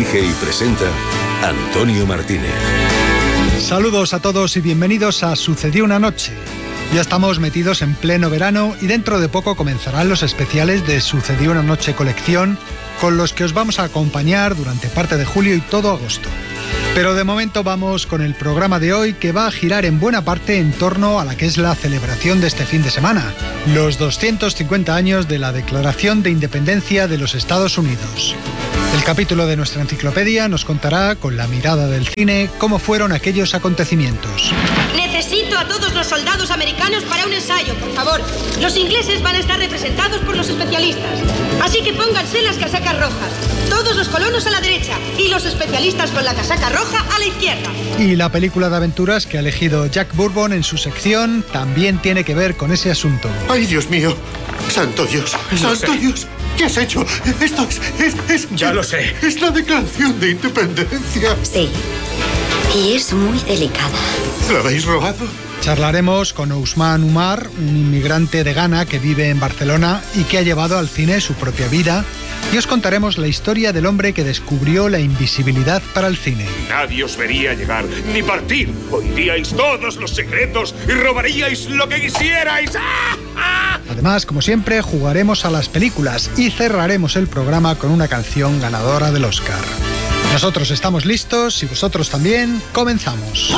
Dirige y presenta Antonio Martínez. Saludos a todos y bienvenidos a Sucedió una noche. Ya estamos metidos en pleno verano y dentro de poco comenzarán los especiales de Sucedió una noche colección, con los que os vamos a acompañar durante parte de julio y todo agosto. Pero de momento vamos con el programa de hoy, que va a girar en buena parte en torno a la que es la celebración de este fin de semana, los 250 años de la Declaración de Independencia de los Estados Unidos. El capítulo de nuestra enciclopedia nos contará, con la mirada del cine, cómo fueron aquellos acontecimientos. Necesito a todos los soldados americanos para un ensayo, por favor. Los ingleses van a estar representados por los especialistas. Así que pónganse las casacas rojas. Todos los colonos a la derecha y los especialistas con la casaca roja a la izquierda. Y la película de aventuras que ha elegido Jack Bourbon en su sección también tiene que ver con ese asunto. ¡Ay, Dios mío! ¡Santo Dios! ¡Santo Dios! ¿Qué has hecho? Esto es... Ya lo sé. Es la Declaración de Independencia. Sí. Y es muy delicada. ¿La habéis robado? Charlaremos con Ousmane Oumar, un inmigrante de Ghana que vive en Barcelona y que ha llevado al cine su propia vida, y os contaremos la historia del hombre que descubrió la invisibilidad para el cine. Nadie os vería llegar, ni partir. Oiríais todos los secretos y robaríais lo que quisierais. Además, como siempre, jugaremos a las películas y cerraremos el programa con una canción ganadora del Oscar. Nosotros estamos listos y vosotros también. Comenzamos.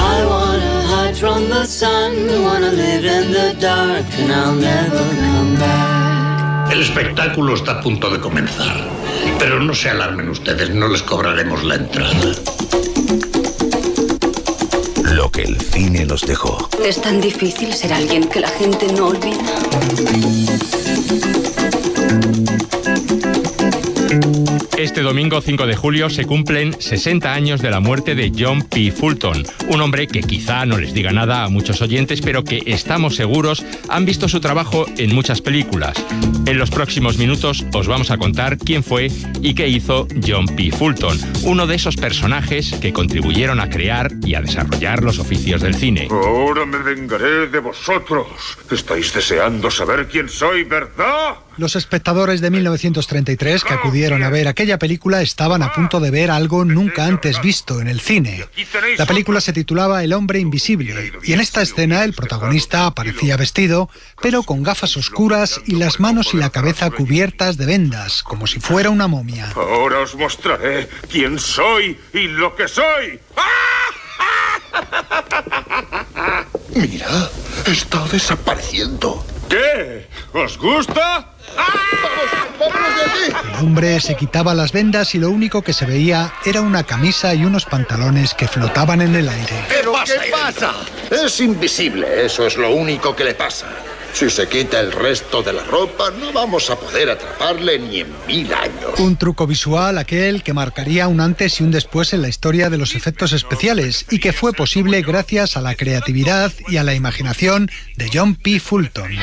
El espectáculo está a punto de comenzar, pero no se alarmen ustedes, no les cobraremos la entrada. Lo que el cine nos dejó. Es tan difícil ser alguien que la gente no olvida. Este domingo 5 de julio se cumplen 60 años de la muerte de John P. Fulton, un hombre que quizá no les diga nada a muchos oyentes, pero que estamos seguros han visto su trabajo en muchas películas. En los próximos minutos os vamos a contar quién fue y qué hizo John P. Fulton, uno de esos personajes que contribuyeron a crear y a desarrollar los oficios del cine. Ahora me vengaré de vosotros. Estáis deseando saber quién soy, ¿verdad? Los espectadores de 1933 que acudieron a ver aquella película estaban a punto de ver algo nunca antes visto en el cine. La película se titulaba El hombre invisible, y en esta escena el protagonista aparecía vestido, pero con gafas oscuras y las manos y la cabeza cubiertas de vendas, como si fuera una momia. Ahora os mostraré quién soy y lo que soy. Mira, está desapareciendo. ¿Qué? ¿Os gusta? ¡Vámonos de aquí! El hombre se quitaba las vendas y lo único que se veía era una camisa y unos pantalones que flotaban en el aire. ¿Pero qué pasa? Es invisible, eso es lo único que le pasa. Si se quita el resto de la ropa, no vamos a poder atraparle ni en 1000 años. Un truco visual aquel que marcaría un antes y un después en la historia de los efectos especiales y que fue posible gracias a la creatividad y a la imaginación de John P. Fulton.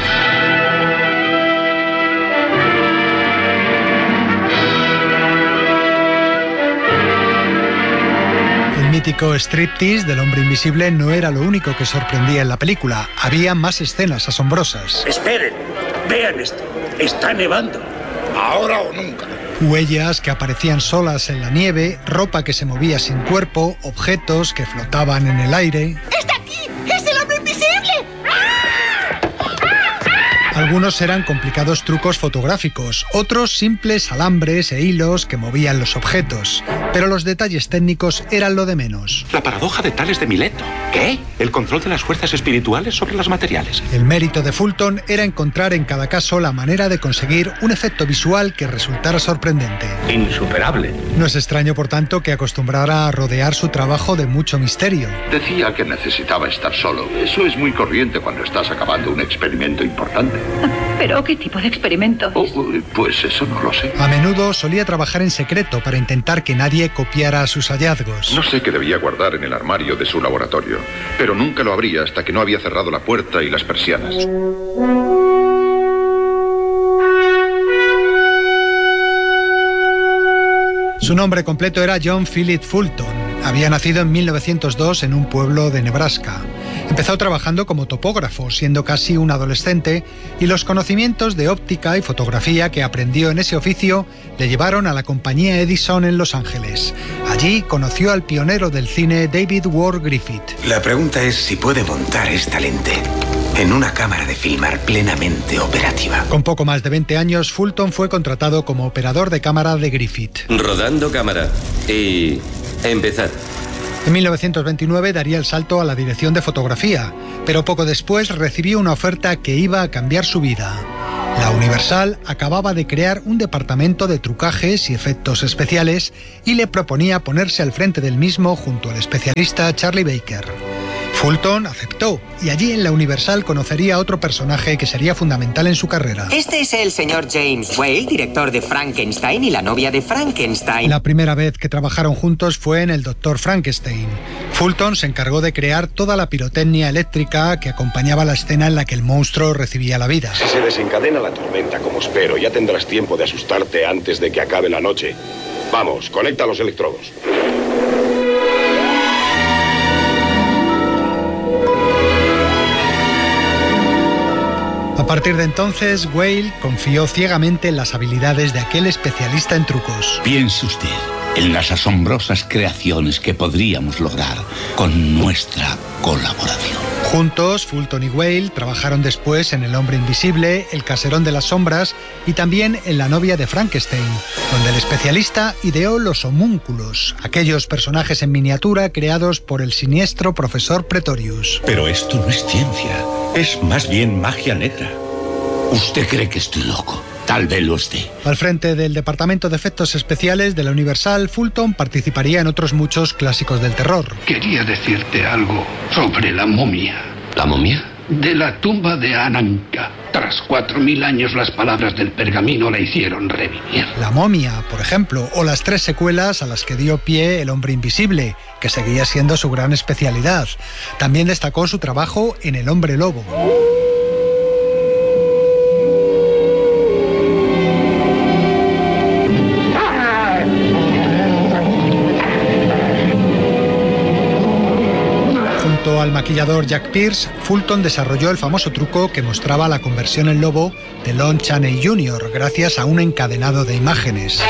El mítico striptease del hombre invisible no era lo único que sorprendía en la película. Había más escenas asombrosas. Esperen, vean esto, está nevando. Ahora o nunca. Huellas que aparecían solas en la nieve, ropa que se movía sin cuerpo, objetos que flotaban en el aire. ¡Está aquí! ¡Es el hombre invisible! Algunos eran complicados trucos fotográficos, otros simples alambres e hilos que movían los objetos, pero los detalles técnicos eran lo de menos. La paradoja de Tales de Mileto. ¿Qué? El control de las fuerzas espirituales sobre las materiales. El mérito de Fulton era encontrar en cada caso la manera de conseguir un efecto visual que resultara sorprendente. Insuperable. No es extraño, por tanto, que acostumbrara a rodear su trabajo de mucho misterio. Decía que necesitaba estar solo. Eso es muy corriente cuando estás acabando un experimento importante. ¿Pero qué tipo de experimento? Pues eso no lo sé. A menudo solía trabajar en secreto para intentar que nadie copiara sus hallazgos. No sé qué debía guardar en el armario de su laboratorio, pero nunca lo abría hasta que no había cerrado la puerta y las persianas. Su nombre completo era John Philip Fulton. Había nacido en 1902 en un pueblo de Nebraska. Empezó trabajando como topógrafo, siendo casi un adolescente, y los conocimientos de óptica y fotografía que aprendió en ese oficio le llevaron a la compañía Edison en Los Ángeles. Allí conoció al pionero del cine David Ward Griffith. La pregunta es si puede montar esta lente en una cámara de filmar plenamente operativa. Con poco más de 20 años, Fulton fue contratado como operador de cámara de Griffith. Rodando cámara. Y empezad. En 1929 daría el salto a la dirección de fotografía, pero poco después recibió una oferta que iba a cambiar su vida. La Universal acababa de crear un departamento de trucajes y efectos especiales y le proponía ponerse al frente del mismo junto al especialista Charlie Baker. Fulton aceptó y allí en la Universal conocería a otro personaje que sería fundamental en su carrera. Este es el señor James Whale, director de Frankenstein y la novia de Frankenstein. La primera vez que trabajaron juntos fue en El Dr. Frankenstein. Fulton se encargó de crear toda la pirotecnia eléctrica que acompañaba la escena en la que el monstruo recibía la vida. Si se desencadena la tormenta como espero, ya tendrás tiempo de asustarte antes de que acabe la noche. Vamos, conecta los electrodos. A partir de entonces, Whale confió ciegamente en las habilidades de aquel especialista en trucos. Piense usted en las asombrosas creaciones que podríamos lograr con nuestra colaboración. Juntos, Fulton y Whale trabajaron después en El Hombre Invisible, El Caserón de las Sombras y también en La novia de Frankenstein, donde el especialista ideó los homúnculos, aquellos personajes en miniatura creados por el siniestro profesor Pretorius. Pero esto no es ciencia, es más bien magia negra. ¿Usted cree que estoy loco? Tal vez lo esté. Al frente del Departamento de Efectos Especiales de la Universal, Fulton participaría en otros muchos clásicos del terror. Quería decirte algo sobre la momia. ¿La momia? De la tumba de Ananka. Tras 4000 años las palabras del pergamino la hicieron revivir. La momia, por ejemplo, o las 3 secuelas a las que dio pie El Hombre Invisible, que seguía siendo su gran especialidad. También destacó su trabajo en El Hombre Lobo. Al maquillador Jack Pierce, Fulton desarrolló el famoso truco que mostraba la conversión en lobo de Lon Chaney Jr. gracias a un encadenado de imágenes.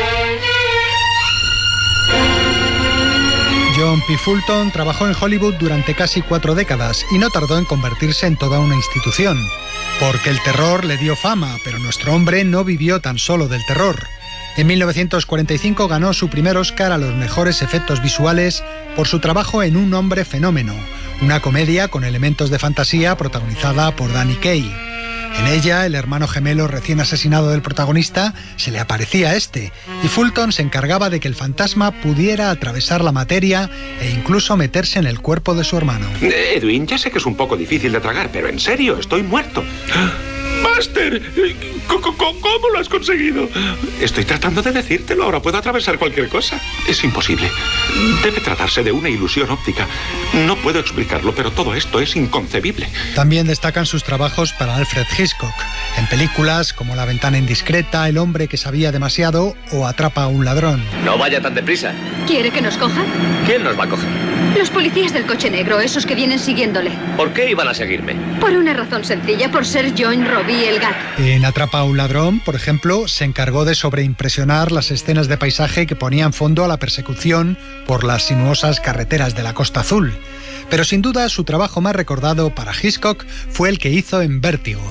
John P. Fulton trabajó en Hollywood durante casi 4 décadas y no tardó en convertirse en toda una institución. Porque el terror le dio fama, pero nuestro hombre no vivió tan solo del terror. En 1945 ganó su primer Oscar a los mejores efectos visuales por su trabajo en Un hombre fenómeno, una comedia con elementos de fantasía protagonizada por Danny Kaye. En ella, el hermano gemelo recién asesinado del protagonista se le aparecía a este, y Fulton se encargaba de que el fantasma pudiera atravesar la materia e incluso meterse en el cuerpo de su hermano. Edwin, ya sé que es un poco difícil de tragar, pero en serio, estoy muerto. ¡Master! ¿Cómo lo has conseguido? Estoy tratando de decírtelo, ahora puedo atravesar cualquier cosa. Es imposible. Debe tratarse de una ilusión óptica. No puedo explicarlo, pero todo esto es inconcebible. También destacan sus trabajos para Alfred Hitchcock, en películas como La ventana indiscreta, El hombre que sabía demasiado o Atrapa a un ladrón. No vaya tan deprisa. ¿Quiere que nos cojan? ¿Quién nos va a coger? Los policías del coche negro, esos que vienen siguiéndole. ¿Por qué iban a seguirme? Por una razón sencilla, por ser John Robbie el gato. En Atrapa a un ladrón, por ejemplo, se encargó de sobreimpresionar las escenas de paisaje que ponían fondo a la persecución por las sinuosas carreteras de la Costa Azul. Pero sin duda su trabajo más recordado para Hitchcock fue el que hizo en Vértigo.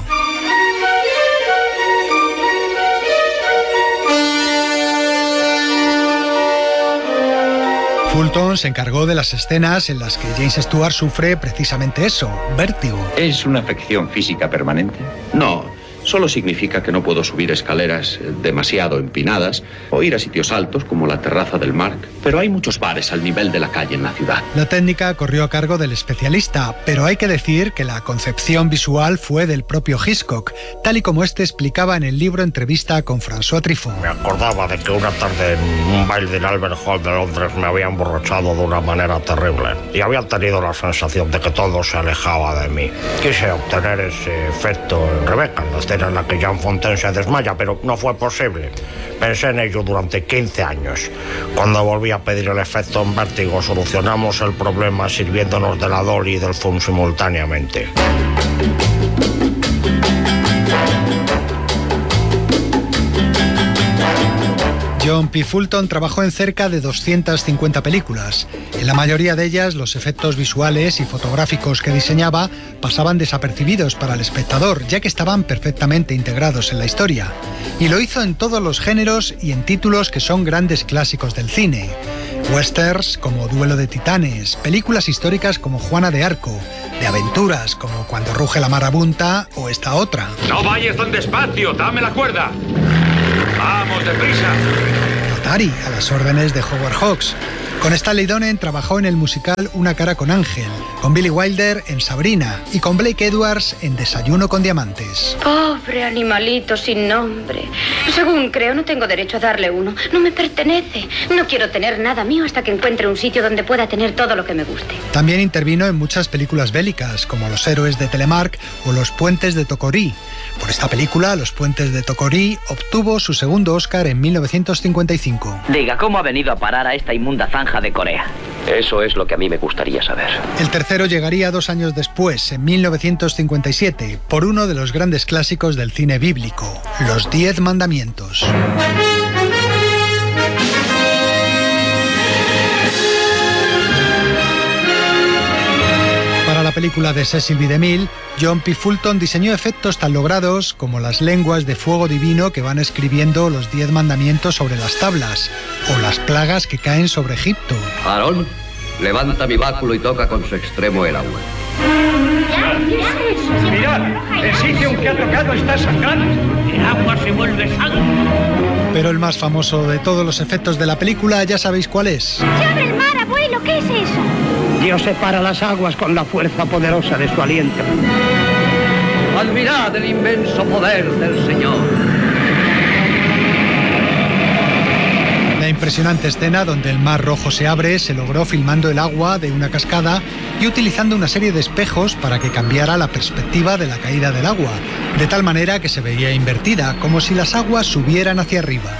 Fulton se encargó de las escenas en las que James Stewart sufre precisamente eso, vértigo. ¿Es una afección física permanente? No, solo significa que no puedo subir escaleras demasiado empinadas o ir a sitios altos como la terraza del Mark, pero hay muchos bares al nivel de la calle en la ciudad. La técnica corrió a cargo del especialista, pero hay que decir que la concepción visual fue del propio Hitchcock, tal y como este explicaba en el libro Entrevista con François Truffaut. Me acordaba de que una tarde en un baile del Albert Hall de Londres me había emborrachado de una manera terrible y había tenido la sensación de que todo se alejaba de mí. Quise obtener ese efecto en Rebecca, en la escena escena en la que Jean Fontaine se desmaya, pero no fue posible. Pensé en ello durante 15 años. Cuando volví a pedir el efecto en vértigo, solucionamos el problema sirviéndonos de la dolly y del zoom simultáneamente. John P. Fulton trabajó en cerca de 250 películas. En la mayoría de ellas, los efectos visuales y fotográficos que diseñaba pasaban desapercibidos para el espectador, ya que estaban perfectamente integrados en la historia. Y lo hizo en todos los géneros y en títulos que son grandes clásicos del cine. Westerns como Duelo de Titanes, películas históricas como Juana de Arco, de aventuras como Cuando ruge la marabunta o esta otra. ¡No vayas tan despacio! ¡Dame la cuerda! ¡Vamos, deprisa! Atari, a las órdenes de Howard Hawks. Con Stanley Donen trabajó en el musical Una cara con Ángel, con Billy Wilder en Sabrina y con Blake Edwards en Desayuno con diamantes. Pobre animalito sin nombre. Según creo, no tengo derecho a darle uno. No me pertenece. No quiero tener nada mío hasta que encuentre un sitio donde pueda tener todo lo que me guste. También intervino en muchas películas bélicas, como Los héroes de Telemark o Los puentes de Tokorí. Por esta película, Los puentes de Tokorí obtuvo su segundo Oscar en 1955. Diga, ¿cómo ha venido a parar a esta inmunda zanja de Corea? Eso es lo que a mí me gustaría saber. El tercero llegaría 2 años después, en 1957, por uno de los grandes clásicos del cine bíblico, Los 10 Mandamientos. Para la película de Cecil B. DeMille, John P. Fulton diseñó efectos tan logrados como las lenguas de fuego divino que van escribiendo los 10 mandamientos sobre las tablas, o las plagas que caen sobre Egipto. Aarón, levanta mi báculo y toca con su extremo el agua. Mirad, el sitio en que ha tocado está sangrando. El agua se vuelve sangre. Pero el más famoso de todos los efectos de la película, ya sabéis cuál es. ¡Se abre el mar, abuelo! ¿Qué es eso? Dios separa las aguas con la fuerza poderosa de su aliento. Admirad el inmenso poder del Señor. La impresionante escena donde el Mar Rojo se abre se logró filmando el agua de una cascada y utilizando una serie de espejos para que cambiara la perspectiva de la caída del agua, de tal manera que se veía invertida, como si las aguas subieran hacia arriba.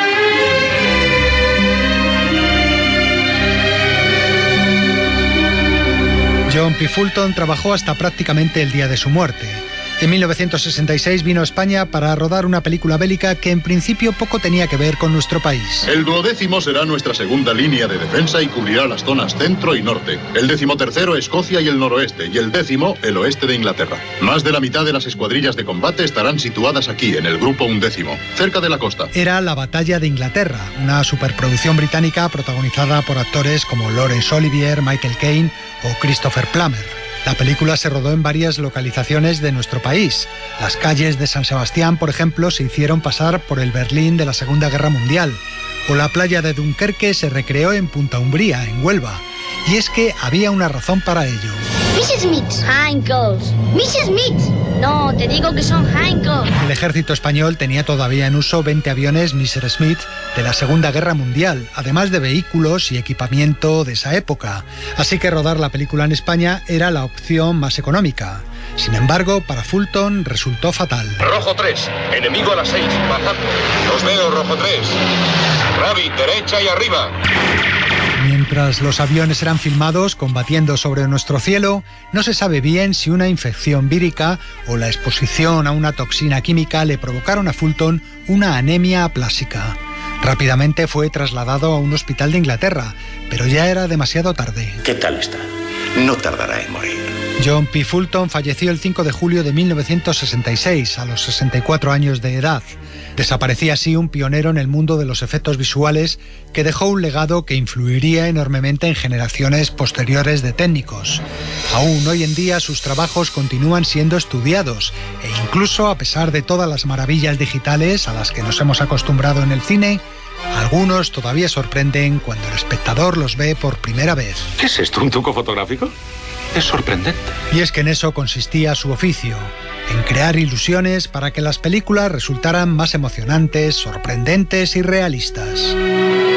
John P. Fulton trabajó hasta prácticamente el día de su muerte. En 1966 vino a España para rodar una película bélica que en principio poco tenía que ver con nuestro país. El 12º será nuestra segunda línea de defensa y cubrirá las zonas centro y norte. El 13º Escocia y el noroeste, y el 10º el oeste de Inglaterra. Más de la mitad de las escuadrillas de combate estarán situadas aquí, en el grupo 11º, cerca de la costa. Era la Batalla de Inglaterra, una superproducción británica protagonizada por actores como Laurence Olivier, Michael Caine o Christopher Plummer. La película se rodó en varias localizaciones de nuestro país. Las calles de San Sebastián, por ejemplo, se hicieron pasar por el Berlín de la Segunda Guerra Mundial. O la playa de Dunkerque se recreó en Punta Umbría, en Huelva. Y es que había una razón para ello. Mrs. Smith. Heinkels. Mrs. Smith. No, te digo que son Heinkels. El ejército español tenía todavía en uso 20 aviones Mr. Smith de la Segunda Guerra Mundial, además de vehículos y equipamiento de esa época. Así que rodar la película en España era la opción más económica. Sin embargo, para Fulton resultó fatal. Rojo 3, enemigo a las 6, bajando. Los veo, Rojo 3. Rabbit, derecha y arriba. Mientras los aviones eran filmados combatiendo sobre nuestro cielo, no se sabe bien si una infección vírica o la exposición a una toxina química le provocaron a Fulton una anemia aplásica. Rápidamente fue trasladado a un hospital de Inglaterra, pero ya era demasiado tarde. ¿Qué tal está? No tardará en morir. John P. Fulton falleció el 5 de julio de 1966, a los 64 años de edad. Desaparecía así un pionero en el mundo de los efectos visuales que dejó un legado que influiría enormemente en generaciones posteriores de técnicos. Aún hoy en día sus trabajos continúan siendo estudiados e incluso a pesar de todas las maravillas digitales a las que nos hemos acostumbrado en el cine, algunos todavía sorprenden cuando el espectador los ve por primera vez. ¿Qué es esto? ¿Un truco fotográfico? Es sorprendente. Y es que en eso consistía su oficio, en crear ilusiones para que las películas resultaran más emocionantes, sorprendentes y realistas.